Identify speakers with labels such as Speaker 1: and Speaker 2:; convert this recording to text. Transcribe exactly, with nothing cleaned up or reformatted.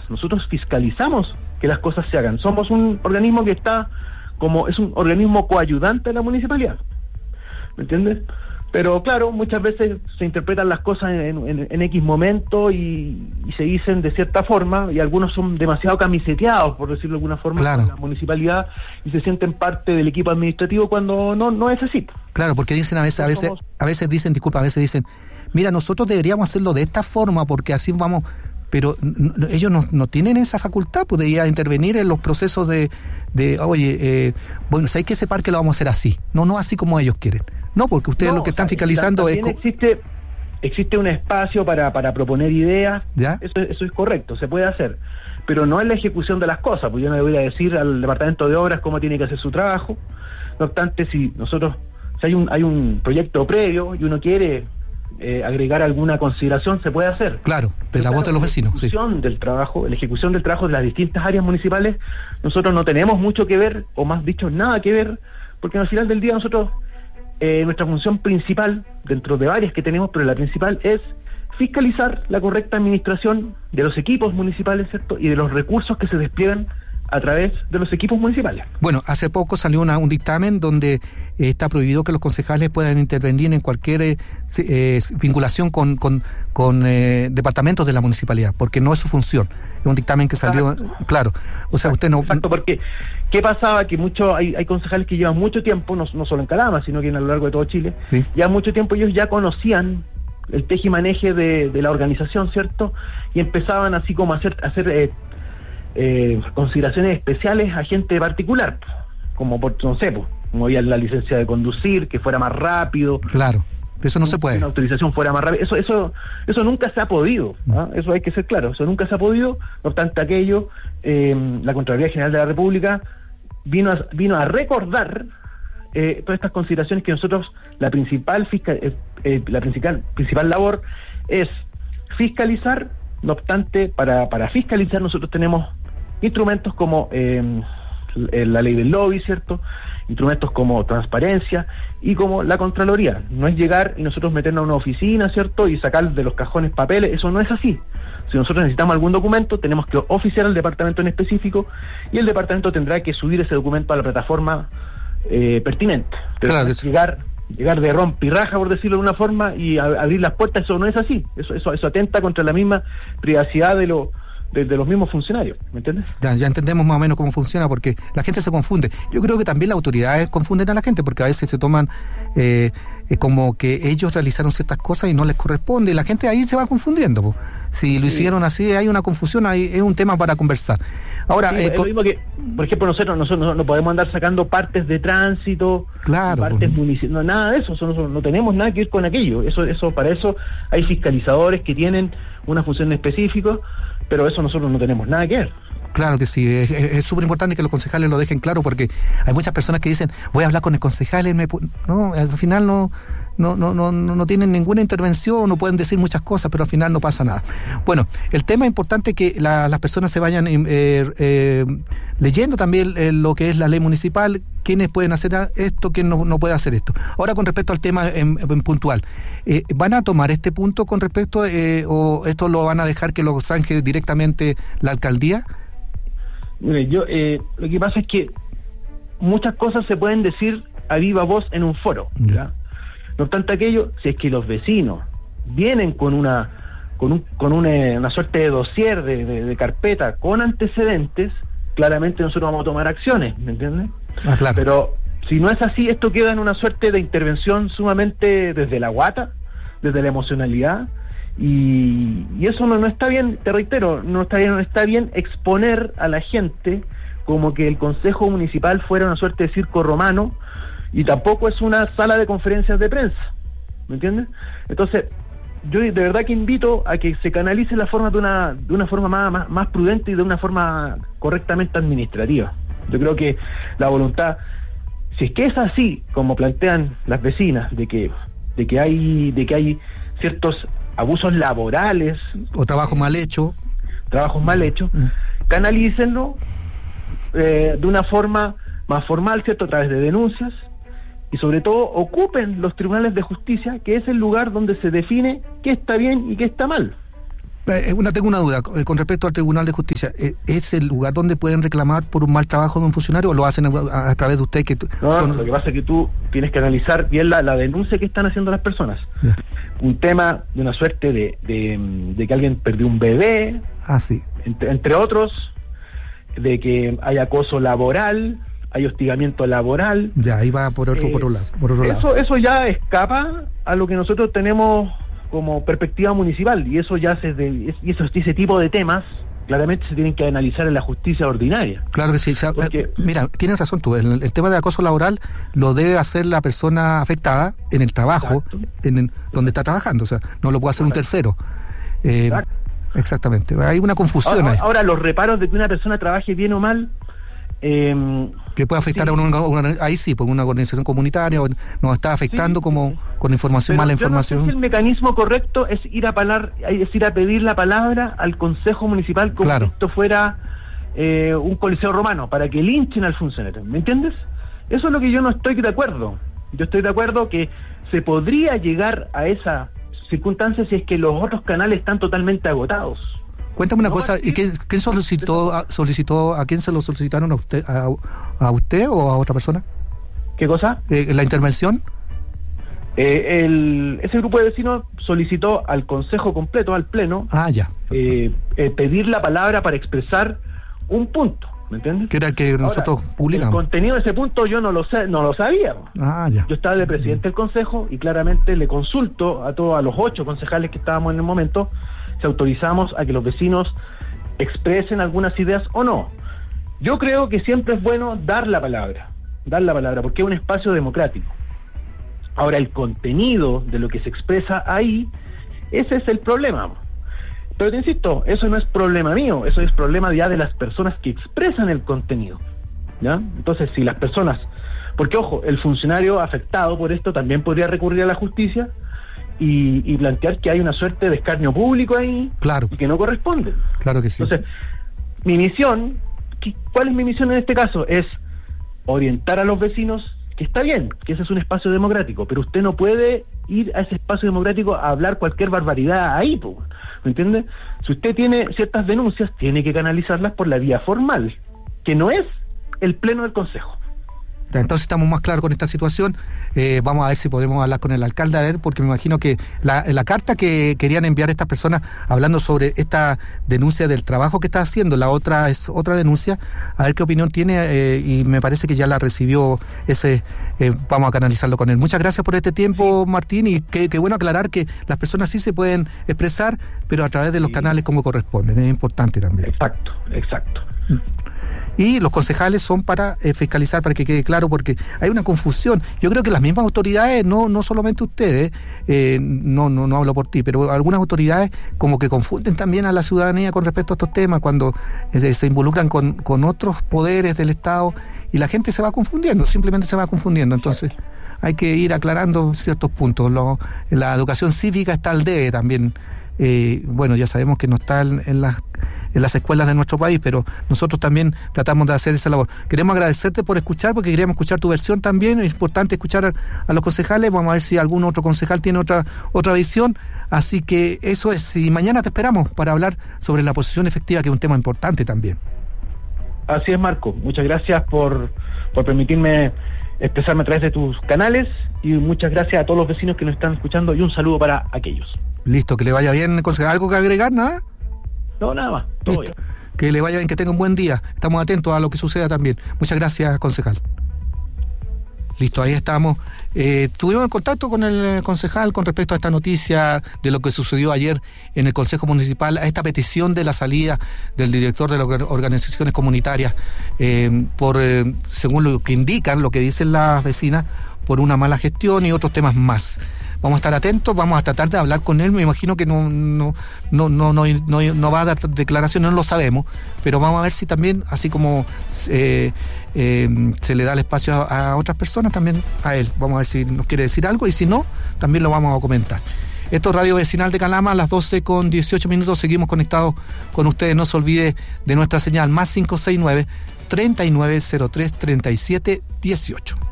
Speaker 1: nosotros fiscalizamos que las cosas se hagan. Somos un organismo que está como, es un organismo coayudante de la municipalidad, ¿me entiendes? Pero claro, muchas veces se interpretan las cosas en, en, en X momento y, y se dicen de cierta forma, y algunos son demasiado camiseteados, por decirlo de alguna forma,
Speaker 2: claro,
Speaker 1: con la municipalidad, y se sienten parte del equipo administrativo cuando no, no es así.
Speaker 2: Claro, porque dicen a veces, a veces, a veces dicen, disculpa, a veces dicen, mira, nosotros deberíamos hacerlo de esta forma porque así vamos, pero no, ellos no, no tienen esa facultad, pues, de ir a intervenir en los procesos de, de oye, eh, bueno, ¿sabes que ese parque lo vamos a hacer así? No, no así como ellos quieren. No, porque ustedes no, lo que están o sea, fiscalizando es...
Speaker 1: existe existe un espacio para, para proponer ideas,
Speaker 2: ¿ya?
Speaker 1: Eso, eso es correcto, se puede hacer, pero no es la ejecución de las cosas, pues yo no le voy a decir al departamento de obras cómo tiene que hacer su trabajo. No obstante, si nosotros, si hay un, hay un proyecto previo y uno quiere eh, agregar alguna consideración, se puede hacer.
Speaker 2: Claro, pero la voz de los vecinos.
Speaker 1: La ejecución sí. del trabajo, la ejecución del trabajo de las distintas áreas municipales, nosotros no tenemos mucho que ver, o más dicho, nada que ver, porque al final del día nosotros... Eh, nuestra función principal, dentro de varias que tenemos, pero la principal es fiscalizar la correcta administración de los equipos municipales, ¿cierto? Y de los recursos que se despliegan a través de los equipos municipales.
Speaker 2: Bueno, hace poco salió una, un dictamen donde eh, está prohibido que los concejales puedan intervenir en cualquier eh, eh, vinculación con, con, con eh, departamentos de la municipalidad, porque no es su función. Es un dictamen que salió, exacto, claro. O sea,
Speaker 1: exacto,
Speaker 2: usted no...
Speaker 1: Exacto, porque ¿qué pasaba? Que mucho, hay, hay concejales que llevan mucho tiempo, no, no solo en Calama, sino que a lo largo de todo Chile,
Speaker 2: sí,
Speaker 1: ya mucho tiempo ellos ya conocían el tejimaneje de, de la organización, ¿cierto? Y empezaban así como a hacer... A hacer eh, Eh, consideraciones especiales a gente particular, como por, no sé, pues, como había la licencia de conducir, que fuera más rápido.
Speaker 2: Claro, eso no se puede.
Speaker 1: Una autorización fuera más rápida. Eso, eso, eso nunca se ha podido, ¿no? Eso hay que ser claro, eso nunca se ha podido. No obstante aquello, eh, la Contraloría General de la República vino a, vino a recordar eh, todas estas consideraciones que nosotros, la principal fiscal, eh, eh, la principal, principal labor es fiscalizar. No obstante, para, para fiscalizar nosotros tenemos instrumentos como eh, la ley del lobby, ¿cierto? Instrumentos como transparencia y como la Contraloría. No es llegar y nosotros meternos a una oficina, ¿cierto? Y sacar de los cajones papeles, eso no es así. Si nosotros necesitamos algún documento, tenemos que oficiar al departamento en específico y el departamento tendrá que subir ese documento a la plataforma eh, pertinente. Pero
Speaker 2: claro,
Speaker 1: es llegar... llegar de rompirraja, por decirlo de una forma, y a, abrir las puertas, eso no es así. Eso eso eso atenta contra la misma privacidad de, lo, de, de los mismos funcionarios, ¿me entiendes?
Speaker 2: Ya, ya entendemos más o menos cómo funciona, porque la gente se confunde. Yo creo que también las autoridades confunden a la gente, porque a veces se toman eh, eh, como que ellos realizaron ciertas cosas y no les corresponde, y la gente ahí se va confundiendo, po. Si lo hicieron sí. así, hay una confusión, hay, es un tema para conversar. Ahora,
Speaker 1: sí,
Speaker 2: eh,
Speaker 1: es lo mismo que, por ejemplo, nosotros, nosotros no, no podemos andar sacando partes de tránsito,
Speaker 2: claro,
Speaker 1: partes pues. municipales, no, nada de eso, nosotros no tenemos nada que ver con aquello. Eso, eso, para eso hay fiscalizadores que tienen una función específica, pero eso nosotros no tenemos nada que ver.
Speaker 2: Claro que sí, es súper importante que los concejales lo dejen claro, porque hay muchas personas que dicen, voy a hablar con el concejal, y me... no, al final no, no, no, no, no tienen ninguna intervención, no pueden decir muchas cosas, pero al final no pasa nada. Bueno, el tema importante es que la, las personas se vayan eh, eh, leyendo también eh, lo que es la ley municipal, quiénes pueden hacer esto, quién no, no puede hacer esto. Ahora, con respecto al tema en, en puntual, eh, ¿van a tomar este punto con respecto eh, o esto lo van a dejar que lo zanje directamente la alcaldía?
Speaker 1: Mire, yo, eh, lo que pasa es que muchas cosas se pueden decir a viva voz en un foro, ¿ya? No obstante aquello, si es que los vecinos vienen con una con un, con una, una suerte de dossier, de, de, de carpeta con antecedentes, claramente nosotros vamos a tomar acciones, ¿me entiendes?
Speaker 2: Ah, claro.
Speaker 1: Pero si no es así, esto queda en una suerte de intervención sumamente desde la guata, desde la emocionalidad, y, y eso no, no está bien, te reitero, no está bien, no está bien exponer a la gente como que el Consejo Municipal fuera una suerte de circo romano, y tampoco es una sala de conferencias de prensa, ¿me entiendes? Entonces, yo de verdad que invito a que se canalice la forma de una de una forma más, más, más prudente y de una forma correctamente administrativa. Yo creo que la voluntad, si es que es así como plantean las vecinas, de que de que hay de que hay ciertos abusos laborales
Speaker 2: o trabajo mal hecho,
Speaker 1: trabajos mal hechos, mm. canalícenlo eh, de una forma más formal, ¿cierto? A través de denuncias. Y sobre todo ocupen los tribunales de justicia, que es el lugar donde se define qué está bien y qué está mal.
Speaker 2: Eh, una, tengo una duda con respecto al Tribunal de Justicia. ¿Es el lugar donde pueden reclamar por un mal trabajo de un funcionario o lo hacen a, a través de usted? Que
Speaker 1: no,
Speaker 2: son...
Speaker 1: lo que pasa es que tú tienes que analizar bien la, la denuncia que están haciendo las personas. Yeah. Un tema de una suerte de, de, de que alguien perdió un bebé,
Speaker 2: ah, sí.
Speaker 1: entre, entre otros, de que hay acoso laboral, hay hostigamiento laboral.
Speaker 2: Ya, ahí va por otro, eh, por otro lado. Por otro
Speaker 1: eso,
Speaker 2: lado.
Speaker 1: eso ya escapa a lo que nosotros tenemos como perspectiva municipal, y eso ya se de, y eso, ese tipo de temas claramente se tienen que analizar en la justicia ordinaria.
Speaker 2: Claro que sí. O sea, porque, mira, tienes razón tú, el, el tema de acoso laboral lo debe hacer la persona afectada en el trabajo, en el, donde está trabajando, o sea, no lo puede hacer exacto. un tercero. Eh, exactamente, hay una confusión
Speaker 1: ahora,
Speaker 2: ahí.
Speaker 1: Ahora, los reparos de que una persona trabaje bien o mal, Eh,
Speaker 2: que puede afectar sí. a una, una, ahí sí, por una organización comunitaria, nos está afectando sí, como sí. con información, mala información.
Speaker 1: No sé si el mecanismo correcto es ir a palar, es ir a pedir la palabra al Consejo Municipal como claro. si esto fuera eh, un coliseo romano, para que linchen al funcionario, ¿me entiendes? Eso es lo que yo no estoy de acuerdo. Yo estoy de acuerdo que se podría llegar a esa circunstancia si es que los otros canales están totalmente agotados.
Speaker 2: Cuéntame una no, cosa, ¿y quién, quién solicitó, a, solicitó, a quién se lo solicitaron a usted, a, a usted o a otra persona?
Speaker 1: ¿Qué cosa?
Speaker 2: Eh, ¿La intervención?
Speaker 1: Eh, el, ese grupo de vecinos solicitó al consejo completo, al pleno,
Speaker 2: ah, ya.
Speaker 1: Eh, eh, pedir la palabra para expresar un punto, ¿me entiendes?
Speaker 2: Que era el que nosotros
Speaker 1: Ahora,
Speaker 2: publicamos.
Speaker 1: El contenido de ese punto yo no lo sé, no lo sabía.
Speaker 2: Ah, ya.
Speaker 1: Yo estaba de presidente del consejo y claramente le consulto a todos, a los ocho concejales que estábamos en el momento, si autorizamos a que los vecinos expresen algunas ideas o no. Yo creo que siempre es bueno dar la palabra, dar la palabra, porque es un espacio democrático. Ahora, el contenido de lo que se expresa ahí, ese es el problema. Pero te insisto, eso no es problema mío, eso es problema ya de las personas que expresan el contenido, ¿ya? Entonces, si las personas, porque ojo, el funcionario afectado por esto también podría recurrir a la justicia y, y plantear que hay una suerte de escarnio público ahí,
Speaker 2: claro,
Speaker 1: y que no corresponde.
Speaker 2: Claro que sí.
Speaker 1: Entonces, mi misión, ¿cuál es mi misión en este caso? Es orientar a los vecinos, que está bien, que ese es un espacio democrático, pero usted no puede ir a ese espacio democrático a hablar cualquier barbaridad ahí, ¿me entiende? Si usted tiene ciertas denuncias, tiene que canalizarlas por la vía formal, que no es el pleno del consejo.
Speaker 2: Entonces estamos más claros con esta situación. Eh, vamos a ver si podemos hablar con el alcalde, a ver, porque me imagino que la, la carta que querían enviar estas personas hablando sobre esta denuncia del trabajo que está haciendo, la otra es otra denuncia, a ver qué opinión tiene, eh, y me parece que ya la recibió ese, eh, vamos a canalizarlo con él. Muchas gracias por este tiempo, sí. Martín, y qué que bueno aclarar que las personas sí se pueden expresar, pero a través de los sí. canales como corresponden, es importante también.
Speaker 1: Exacto, exacto.
Speaker 2: Y los concejales son para eh, fiscalizar, para que quede claro, porque hay una confusión. Yo creo que las mismas autoridades, no no solamente ustedes, eh, no, no no hablo por ti, pero algunas autoridades como que confunden también a la ciudadanía con respecto a estos temas cuando eh, se involucran con, con otros poderes del Estado y la gente se va confundiendo, simplemente se va confundiendo. Entonces hay que ir aclarando ciertos puntos. Lo, la educación cívica está al debe también. Eh, bueno, ya sabemos que no está en, en las en las escuelas de nuestro país, pero nosotros también tratamos de hacer esa labor. Queremos agradecerte por escuchar, porque queríamos escuchar tu versión también. Es importante escuchar a, a los concejales. Vamos a ver si algún otro concejal tiene otra otra visión. Así que eso es. Y mañana te esperamos para hablar sobre la posición efectiva, que es un tema importante también.
Speaker 1: Así es, Marco. Muchas gracias por, por permitirme expresarme a través de tus canales, y muchas gracias a todos los vecinos que nos están escuchando, y un saludo para aquellos.
Speaker 2: Listo, que le vaya bien, concejal. ¿Algo que agregar? ¿Nada?
Speaker 1: No, nada más. Todo bien.
Speaker 2: Que le vaya bien, que tenga un buen día. Estamos atentos a lo que suceda también. Muchas gracias, concejal. Listo, ahí estamos. Eh, tuvimos en contacto con el concejal con respecto a esta noticia de lo que sucedió ayer en el Consejo Municipal, a esta petición de la salida del director de las organizaciones comunitarias, eh, por eh, según lo que indican, lo que dicen las vecinas, por una mala gestión y otros temas más. Vamos a estar atentos, vamos a tratar de hablar con él. Me imagino que no no no no no, no, no va a dar declaraciones, no lo sabemos, pero vamos a ver si también, así como eh, eh, se le da el espacio a, a otras personas, también a él. Vamos a ver si nos quiere decir algo, y si no, también lo vamos a comentar. Esto es Radio Vecinal de Calama, a las doce con dieciocho minutos. Seguimos conectados con ustedes. No se olvide de nuestra señal más cinco seis nueve, treinta y nueve cero tres, treinta y siete dieciocho.